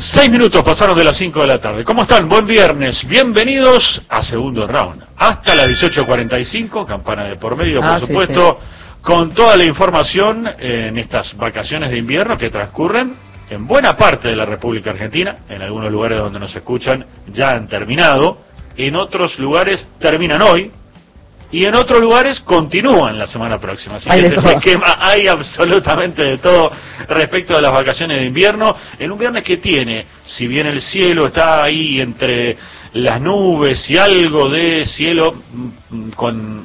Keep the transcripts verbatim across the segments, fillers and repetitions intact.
Seis minutos pasaron de las cinco de la tarde. ¿Cómo están? Buen viernes. Bienvenidos a Segundo Round. Hasta las dieciocho cuarenta y cinco, campana de por medio, ah, por supuesto, sí, sí. Con toda la información en estas vacaciones de invierno que transcurren en buena parte de la República Argentina. En algunos lugares donde nos escuchan ya han terminado. En otros lugares terminan hoy. Y en otros lugares continúan la semana próxima. Así que ese esquema hay absolutamente de todo respecto de las vacaciones de invierno. En un viernes que tiene, si bien el cielo está ahí entre las nubes y algo de cielo con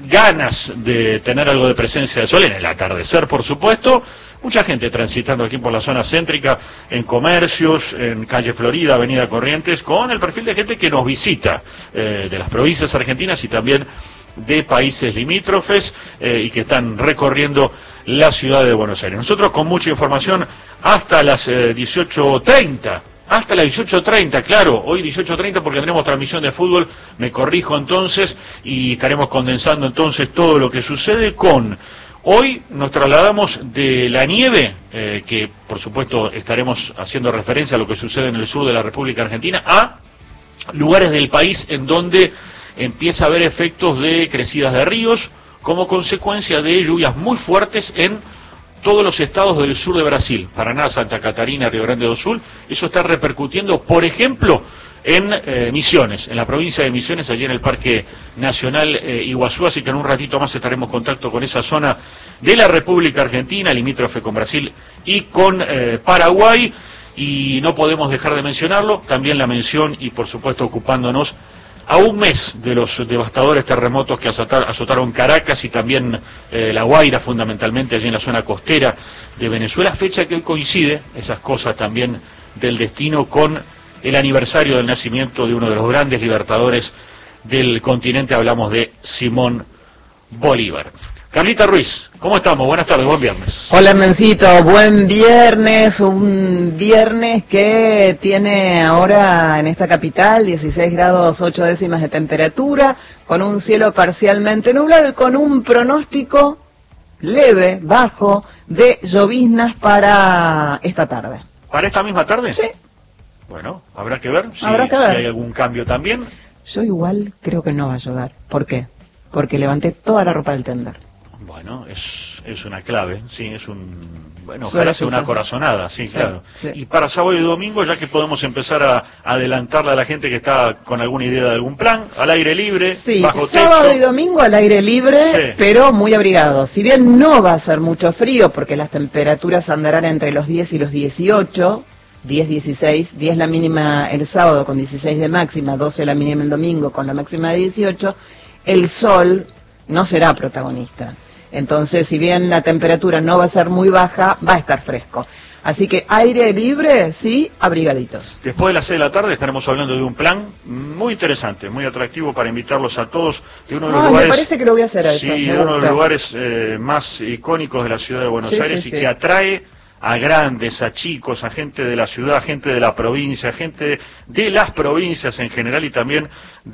ganas de tener algo de presencia de sol, en el atardecer por supuesto, mucha gente transitando aquí por la zona céntrica, en comercios, en calle Florida, avenida Corrientes, con el perfil de gente que nos visita, eh, de las provincias argentinas y también de países limítrofes eh, y que están recorriendo la ciudad de Buenos Aires. Nosotros con mucha información hasta las eh, dieciocho treinta, hasta las dieciocho treinta, claro, hoy dieciocho treinta porque tendremos transmisión de fútbol, me corrijo entonces, y estaremos condensando entonces todo lo que sucede con... Hoy nos trasladamos de la nieve, eh, que por supuesto estaremos haciendo referencia a lo que sucede en el sur de la República Argentina, a lugares del país en donde empieza a haber efectos de crecidas de ríos como consecuencia de lluvias muy fuertes en todos los estados del sur de Brasil, Paraná, Santa Catarina, Río Grande do Sul. Eso está repercutiendo, por ejemplo, en eh, Misiones, en la provincia de Misiones, allí en el Parque Nacional eh, Iguazú, así que en un ratito más estaremos en contacto con esa zona de la República Argentina, limítrofe con Brasil y con eh, Paraguay, y no podemos dejar de mencionarlo, también la mención y por supuesto ocupándonos a un mes de los devastadores terremotos que azotaron, azotaron Caracas y también eh, La Guaira, fundamentalmente allí en la zona costera de Venezuela, fecha que hoy coincide, esas cosas también del destino, con el aniversario del nacimiento de uno de los grandes libertadores del continente, hablamos de Simón Bolívar. Carlita Ruiz, ¿cómo estamos? Buenas tardes, buen viernes. Hola Hernancito, buen viernes, un viernes que tiene ahora en esta capital dieciséis grados ocho décimas de temperatura, con un cielo parcialmente nublado y con un pronóstico leve, bajo, de lloviznas para esta tarde. ¿Para esta misma tarde? Sí. Bueno, habrá que ver si, habrá que ver. si hay algún cambio también. Yo igual creo que no va a llover. ¿Por qué? Porque levanté toda la ropa del tender. Bueno, es, es una clave, sí, es un... Bueno, ojalá sea una corazonada, sí, sí, claro. Sí. Y para sábado y domingo, ya que podemos empezar a adelantarle a la gente que está con alguna idea de algún plan, al aire libre, sí, bajo techo. Sábado y domingo al aire libre, sí, pero muy abrigado. Si bien no va a ser mucho frío, porque las temperaturas andarán entre los diez y los dieciocho, diez, dieciséis, diez la mínima el sábado con dieciséis de máxima, doce la mínima el domingo con la máxima de dieciocho, el sol no será protagonista. Entonces, si bien la temperatura no va a ser muy baja, va a estar fresco. Así que aire libre, sí, abrigaditos. Después de las seis de la tarde estaremos hablando de un plan muy interesante, muy atractivo para invitarlos a todos. De uno de los ah, lugares, me parece que lo voy a hacer a eso. Sí, de uno de los lugares eh, más icónicos de la ciudad de Buenos sí, Aires sí, y sí. que atrae a grandes, a chicos, a gente de la ciudad, gente de la provincia, gente de las provincias en general y también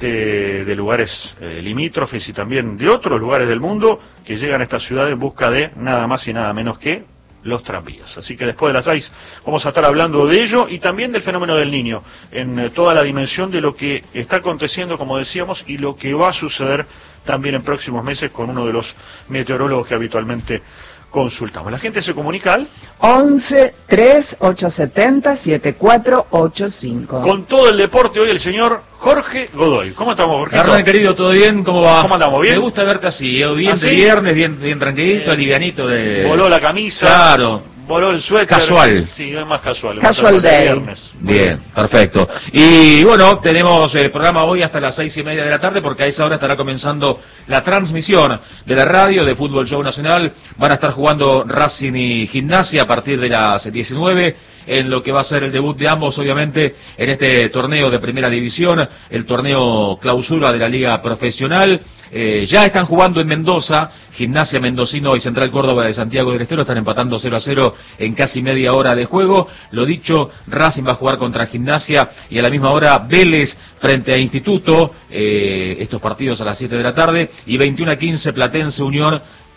de, de lugares eh, limítrofes y también de otros lugares del mundo que llegan a esta ciudad en busca de nada más y nada menos que los tranvías. Así que después de las seis vamos a estar hablando de ello y también del fenómeno del Niño, en eh, toda la dimensión de lo que está aconteciendo, como decíamos, y lo que va a suceder también en próximos meses con uno de los meteorólogos que habitualmente consultamos. La gente se comunica al once, tres, ocho setenta, setenta y cuatro ochenta y cinco. Con todo el deporte hoy el señor Jorge Godoy. ¿Cómo estamos, Jorge? Hernán, querido, ¿todo bien? ¿Cómo va? ¿Cómo andamos? ¿Bien? Me gusta verte así, ¿eh? Bien ¿Ah, de sí? viernes, bien, bien tranquilito, eh, livianito de... Voló la camisa. Claro. Voló el suéter. Casual. Sí, es más casual. Casual day. Viernes. Bien, perfecto. Y bueno, tenemos el programa hoy hasta las seis y media de la tarde, porque a esa hora estará comenzando la transmisión de la radio de Fútbol Show Nacional. Van a estar jugando Racing y Gimnasia a partir de las diecinueve, en lo que va a ser el debut de ambos, obviamente, en este torneo de Primera División, el torneo clausura de la Liga Profesional. Eh, ya están jugando en Mendoza, Gimnasia Mendocino y Central Córdoba de Santiago del Estero están empatando cero a cero en casi media hora de juego. Lo dicho, Racing va a jugar contra Gimnasia y a la misma hora Vélez frente a Instituto, eh, estos partidos a las siete de la tarde, y veintiuno a quince Platense Unión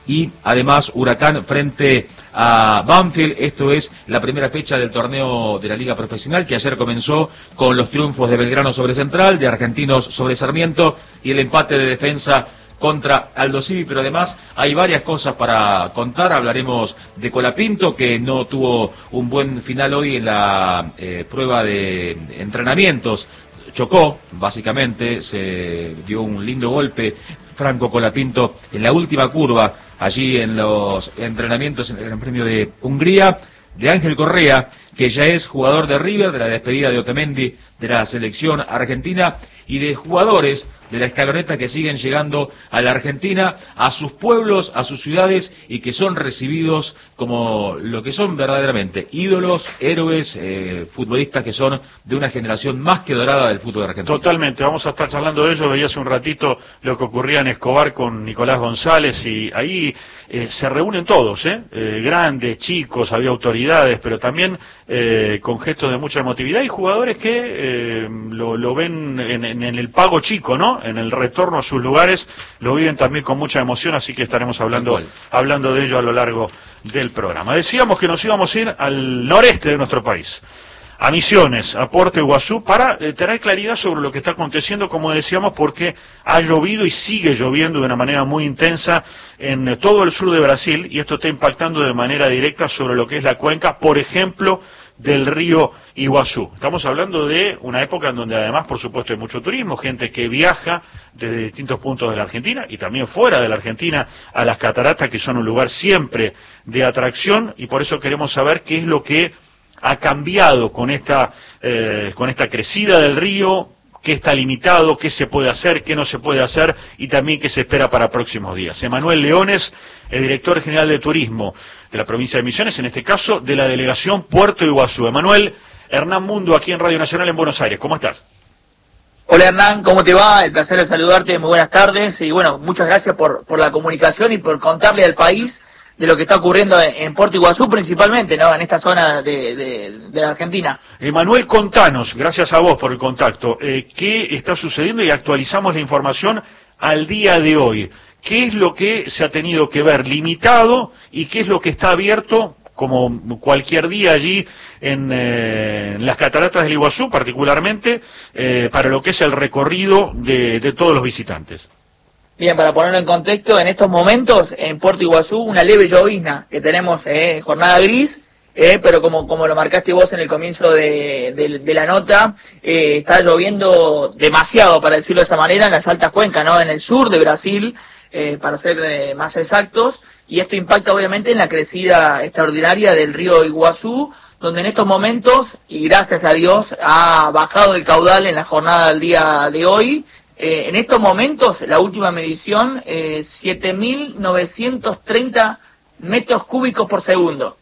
y además Huracán frente a Banfield. Esto es la primera fecha del torneo de la Liga Profesional, que ayer comenzó con los triunfos de Belgrano sobre Central, de Argentinos sobre Sarmiento y el empate de Defensa contra Aldo Civi, pero además hay varias cosas para contar. Hablaremos de Colapinto, que no tuvo un buen final hoy en la eh, prueba de entrenamientos. Chocó, básicamente, se dio un lindo golpe Franco Colapinto en la última curva, allí en los entrenamientos en el Gran Premio de Hungría. De Ángel Correa, que ya es jugador de River, de la despedida de Otamendi de la selección argentina, y de jugadores de la escaloneta que siguen llegando a la Argentina, a sus pueblos, a sus ciudades, y que son recibidos como lo que son verdaderamente ídolos, héroes, eh, futbolistas que son de una generación más que dorada del fútbol argentino. Totalmente, vamos a estar charlando de ello. Veía hace un ratito lo que ocurría en Escobar con Nicolás González, y ahí eh, se reúnen todos, ¿eh? Eh, grandes, chicos, había autoridades, pero también eh, con gestos de mucha emotividad, y jugadores que eh, lo, lo ven en, en, en el pago chico, ¿no? En el retorno a sus lugares, lo viven también con mucha emoción, así que estaremos hablando, hablando de ello a lo largo del programa. Decíamos que nos íbamos a ir al noreste de nuestro país, a Misiones, a Puerto Iguazú, para eh, tener claridad sobre lo que está aconteciendo, como decíamos, porque ha llovido y sigue lloviendo de una manera muy intensa en eh, todo el sur de Brasil, y esto está impactando de manera directa sobre lo que es la cuenca, por ejemplo, del río Iguazú. Estamos hablando de una época en donde además, por supuesto, hay mucho turismo, gente que viaja desde distintos puntos de la Argentina y también fuera de la Argentina a las cataratas, que son un lugar siempre de atracción, y por eso queremos saber qué es lo que ha cambiado con esta, eh, con esta crecida del río, qué está limitado, qué se puede hacer, qué no se puede hacer, y también qué se espera para próximos días. Emanuel Leones, el director general de turismo de la provincia de Misiones, en este caso de la delegación Puerto Iguazú. Emanuel, Hernán Mundo, aquí en Radio Nacional en Buenos Aires, ¿cómo estás? Hola Hernán, ¿cómo te va? El placer de saludarte, muy buenas tardes, y bueno, muchas gracias por, por la comunicación y por contarle al país de lo que está ocurriendo en, en Puerto Iguazú, principalmente, ¿no? En esta zona de, de, de la Argentina. Emanuel, contanos, gracias a vos por el contacto, eh, qué está sucediendo, y actualizamos la información al día de hoy. ¿Qué es lo que se ha tenido que ver limitado y qué es lo que está abierto, como cualquier día allí en, eh, en las cataratas del Iguazú, particularmente, eh, para lo que es el recorrido de, de todos los visitantes? Bien, para ponerlo en contexto, en estos momentos en Puerto Iguazú una leve llovizna que tenemos, eh, jornada gris, eh, pero como, como lo marcaste vos en el comienzo de, de, de la nota, eh, está lloviendo demasiado, para decirlo de esa manera, en las altas cuencas, ¿no? En el sur de Brasil, eh, para ser eh, más exactos, y esto impacta obviamente en la crecida extraordinaria del río Iguazú, donde en estos momentos, y gracias a Dios, ha bajado el caudal en la jornada del día de hoy. Eh, en estos momentos, la última medición, eh, siete mil novecientos treinta metros cúbicos por segundo.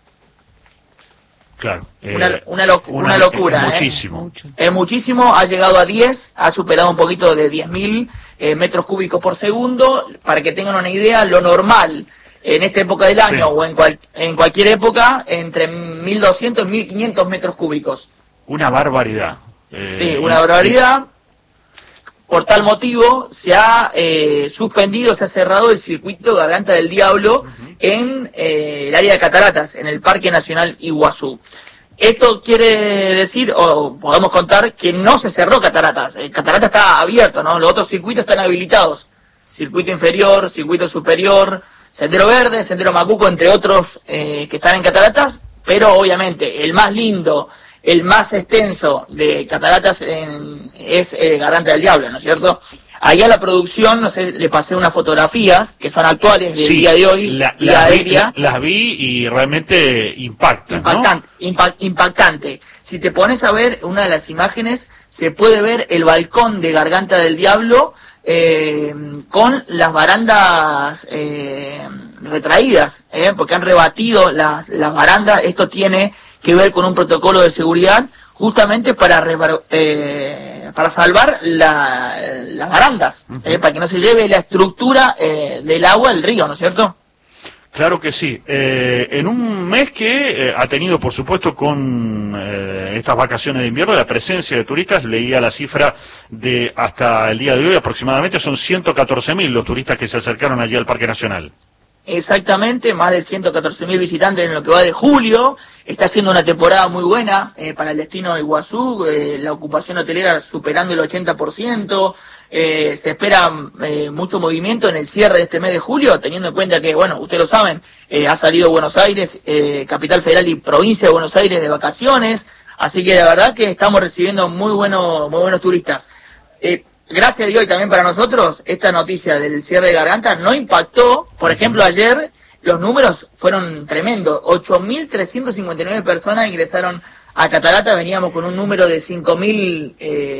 Claro. Eh, una, una, lo, una, una locura. Es muchísimo. ¿eh? Es muchísimo, ha llegado a diez, ha superado un poquito de diez mil eh, metros cúbicos por segundo. Para que tengan una idea, lo normal en esta época del año, sí, o en, cual, en cualquier época, entre mil doscientos y mil quinientos metros cúbicos. Una barbaridad. Eh, sí, una barbaridad. Por tal motivo, se ha eh, suspendido, se ha cerrado el circuito Garganta del Diablo uh-huh. en eh, el área de cataratas, en el Parque Nacional Iguazú. Esto quiere decir, o podemos contar, que no se cerró cataratas. El catarata está abierto, ¿no? Los otros circuitos están habilitados. Circuito inferior, circuito superior, Sendero Verde, Sendero Macuco, entre otros eh, que están en cataratas, pero obviamente el más lindo, el más extenso de cataratas en, es eh, Garganta del Diablo, ¿no es cierto? Allá la producción, no sé, le pasé unas fotografías que son actuales del sí, día de hoy, la, la aérea. Vi, las vi y realmente impactan, impactante, ¿no? Impact, impactante. Si te pones a ver una de las imágenes, se puede ver el balcón de Garganta del Diablo eh, con las barandas eh, retraídas, eh, porque han rebatido las, las barandas. Esto tiene que ver con un protocolo de seguridad justamente para eh, para salvar la, las barandas, uh-huh. eh, para que no se lleve la estructura eh, del agua al río, ¿no es cierto? Claro que sí. Eh, en un mes que eh, ha tenido, por supuesto, con eh, estas vacaciones de invierno, la presencia de turistas, leía la cifra de hasta el día de hoy, aproximadamente son ciento catorce mil los turistas que se acercaron allí al Parque Nacional. Exactamente, más de ciento catorce mil visitantes en lo que va de julio. Está siendo una temporada muy buena eh, para el destino de Iguazú, eh, la ocupación hotelera superando el ochenta por ciento. Eh, se espera eh, mucho movimiento en el cierre de este mes de julio, teniendo en cuenta que, bueno, ustedes lo saben, eh, ha salido Buenos Aires, eh, Capital Federal y Provincia de Buenos Aires de vacaciones, así que la verdad que estamos recibiendo muy buenos, muy buenos turistas. Eh, gracias a Dios y también para nosotros, esta noticia del cierre de Garganta no impactó. Por ejemplo, ayer los números fueron tremendos, ocho mil trescientas cincuenta y nueve personas ingresaron a Cataratas, veníamos con un número de cinco mil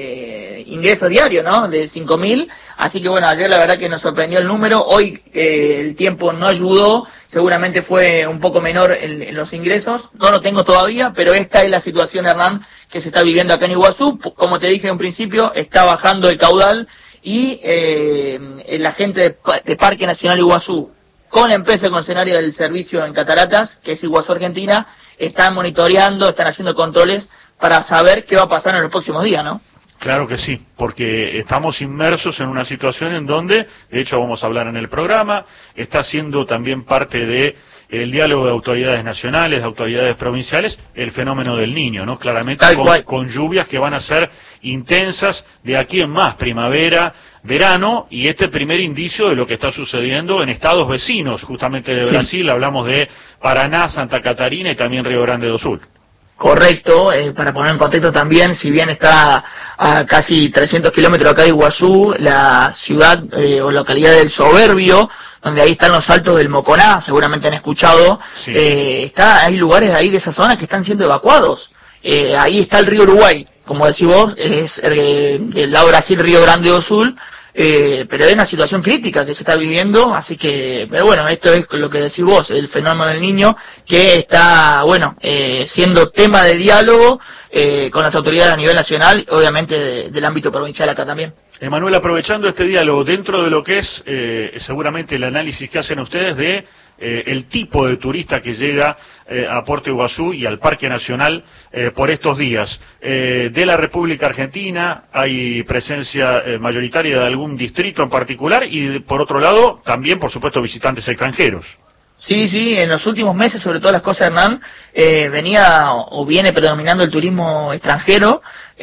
eh, ingresos diarios, ¿no? De cinco mil, así que bueno, ayer la verdad que nos sorprendió el número, hoy eh, el tiempo no ayudó, seguramente fue un poco menor en, en los ingresos, no lo tengo todavía, pero esta es la situación, Hernán, que se está viviendo acá en Iguazú. Como te dije en un principio, está bajando el caudal y eh, la gente de, de Parque Nacional Iguazú, con la empresa concesionaria del servicio en Cataratas, que es Iguazú Argentina, están monitoreando, están haciendo controles para saber qué va a pasar en los próximos días, ¿no? Claro que sí, porque estamos inmersos en una situación en donde, de hecho vamos a hablar en el programa, está siendo también parte de el diálogo de autoridades nacionales, de autoridades provinciales, el fenómeno del Niño, ¿no? Claramente con, con lluvias que van a ser intensas de aquí en más, primavera, verano, y este primer indicio de lo que está sucediendo en estados vecinos, justamente de Brasil, sí. Hablamos de Paraná, Santa Catarina y también Río Grande do Sul. Correcto, eh, para poner en contexto también, si bien está a casi trescientos kilómetros acá de Iguazú, la ciudad eh, o localidad del Soberbio, donde ahí están los Altos del Moconá, seguramente han escuchado, sí. eh, está, hay lugares ahí de esa zona que están siendo evacuados. Eh, ahí está el río Uruguay, como decís vos, es eh, el lado Brasil, Río Grande do Sul, eh, pero es una situación crítica que se está viviendo, así que, pero bueno, esto es lo que decís vos, el fenómeno del Niño, que está, bueno, eh, siendo tema de diálogo eh, con las autoridades a nivel nacional, obviamente de, del ámbito provincial acá también. Emanuel, aprovechando este diálogo, dentro de lo que es eh, seguramente el análisis que hacen ustedes de eh, el tipo de turista que llega eh, a Puerto Iguazú y al Parque Nacional eh, por estos días, eh, de la República Argentina, hay presencia eh, mayoritaria de algún distrito en particular y por otro lado también, por supuesto, visitantes extranjeros. Sí, sí, en los últimos meses, sobre todas las cosas, Hernán, eh, venía o viene predominando el turismo extranjero,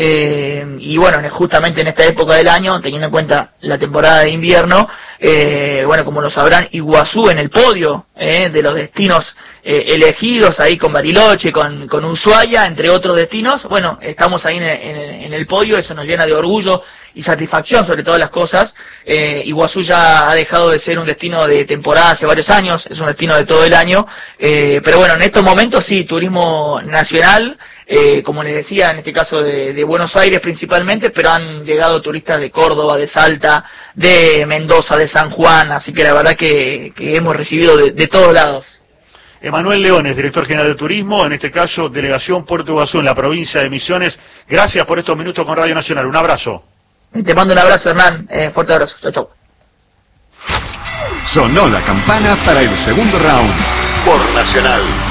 eh, y bueno, justamente en esta época del año, teniendo en cuenta la temporada de invierno, eh, bueno, como lo sabrán, Iguazú en el podio eh, de los destinos eh, elegidos, ahí con Bariloche, con, con Ushuaia, entre otros destinos, bueno, estamos ahí en el, en, el, en el podio, eso nos llena de orgullo y satisfacción sobre todas las cosas. eh, Iguazú ya ha dejado de ser un destino de temporada hace varios años, es un destino de todo el año, eh, pero bueno, en estos momentos sí, turismo nacional, eh, como les decía, en este caso de, de Buenos Aires principalmente, pero han llegado turistas de Córdoba, de Salta, de Mendoza, de San Juan, así que la verdad que, que hemos recibido de, de todos lados. Emanuel Leones, director general de Turismo, en este caso, Delegación Puerto Iguazú en la provincia de Misiones, gracias por estos minutos con Radio Nacional, un abrazo. Te mando un abrazo, Hernán, eh, fuerte abrazo, chau, chau. Sonó la campana para el segundo round por Nacional.